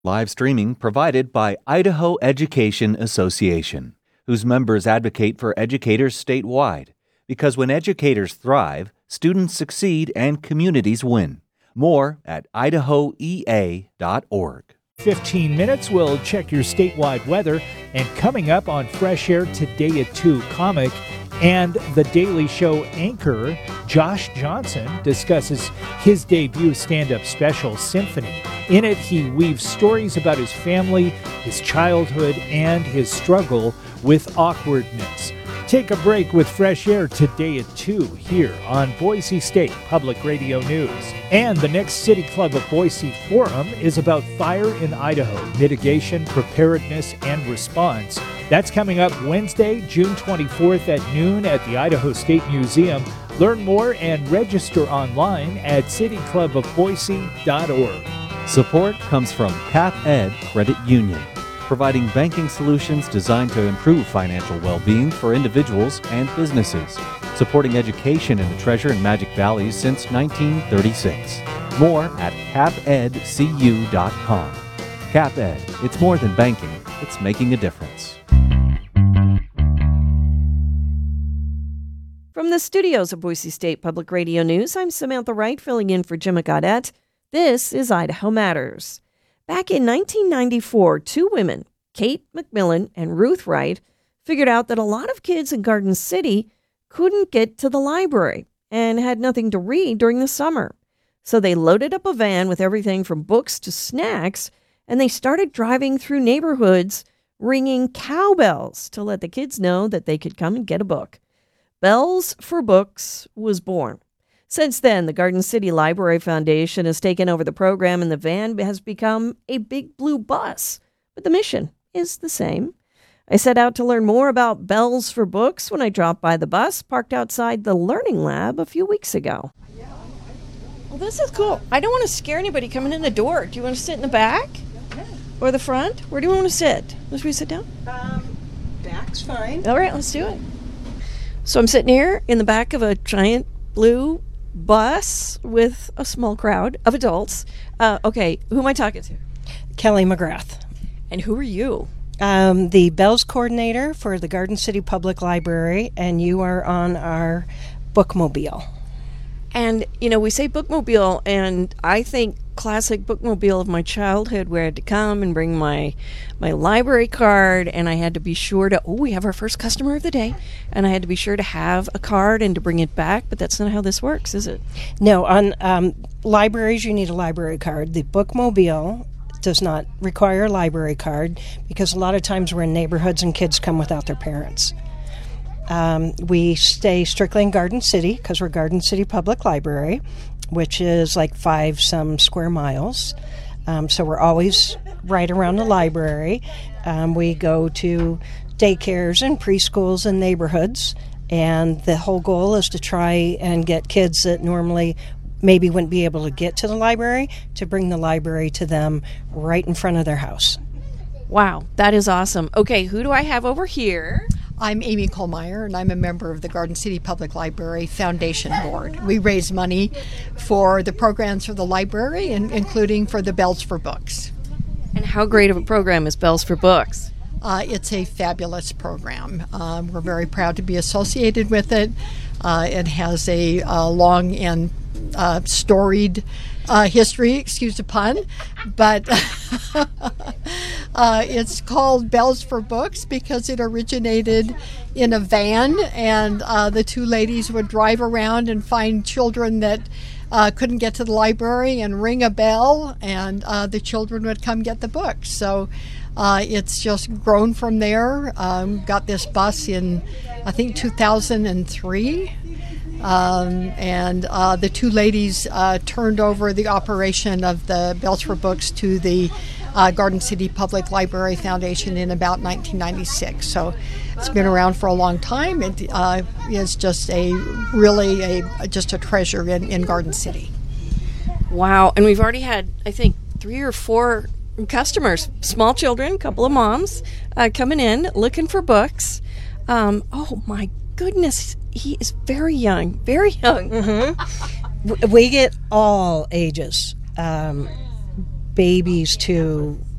Live streaming provided by Idaho Education Association, whose members advocate for educators statewide. Because when educators thrive, students succeed and communities win. More at idahoea.org. 15 minutes, we'll check your statewide weather. And coming up on Fresh Air Today at 2, comic and The Daily Show anchor Josh Johnson discusses his debut stand-up special, Symphony. In it, he weaves stories about his family, his childhood, and his struggle with awkwardness. Take a break with Fresh Air Today at 2 here on Boise State Public Radio News. And the next City Club of Boise Forum is about fire in Idaho, mitigation, preparedness, and response. That's coming up Wednesday, June 24th at noon at the Idaho State Museum. Learn more and register online at cityclubofboise.org. Support comes from CapEd Credit Union, providing banking solutions designed to improve financial well-being for individuals and businesses, supporting education in the Treasure and Magic Valleys since 1936. More at capedcu.com. CapEd, it's more than banking, it's making a difference. From the studios of Boise State Public Radio News, I'm Samantha Wright, filling in for Jim Gaudette. This is Idaho Matters. Back in 1994, two women, Kate McMillan and Ruth Wright, figured out that a lot of kids in Garden City couldn't get to the library and had nothing to read during the summer. So they loaded up a van with everything from books to snacks, and they started driving through neighborhoods ringing cowbells to let the kids know that they could come and get a book. Bells for Books was born. Since then, the Garden City Library Foundation has taken over the program, and the van has become a big blue bus. But the mission is the same. I set out to learn more about Bells for Books when I dropped by the bus parked outside the Learning Lab a few weeks ago. Well, this is cool. I don't want to scare anybody coming in the door. Do you want to sit in the back? Or the front? Where do you want to sit? Should we sit down? Back's fine. All right, let's do it. So I'm sitting here in the back of a giant blue bus with a small crowd of adults. Okay, who am I talking to? Kelly McGrath. And who are you? The Bells coordinator for the Garden City Public Library, and you are on our bookmobile. And, you know, we say bookmobile, and I think classic bookmobile of my childhood where I had to come and bring my library card, and I had to be sure to, we have our first customer of the day, and I had to be sure to have a card and to bring it back, but that's not how this works, is it? No, on libraries you need a library card. The bookmobile does not require a library card because a lot of times we're in neighborhoods and kids come without their parents. We stay strictly in Garden City because we're Garden City Public Library, which is like 5 some square miles. So we're always right around the library. We go to daycares and preschools and neighborhoods, and the whole goal is to try and get kids that normally maybe wouldn't be able to get to the library to bring the library to them right in front of their house. Wow, that is awesome. Okay, who do I have over here? I'm Amy Kohlmeyer, and I'm a member of the Garden City Public Library Foundation Board. We raise money for the programs for the library, including for the Bells for Books. And how great of a program is Bells for Books? It's a fabulous program. We're very proud to be associated with it. It has a long and storied history, excuse the pun, but it's called Bells for Books because it originated in a van, and the two ladies would drive around and find children that couldn't get to the library and ring a bell, and the children would come get the books. So it's just grown from there. Got this bus in, I think, 2003. And the two ladies turned over the operation of the Bells for Books to the Garden City Public Library Foundation in about 1996. So it's been around for a long time. It is just just a treasure in Garden City. Wow. And we've already had, I think, 3 or 4 customers, small children, a couple of moms, coming in looking for books. Oh, my goodness. He is very young, very young. Mm-hmm. We get all ages. babies to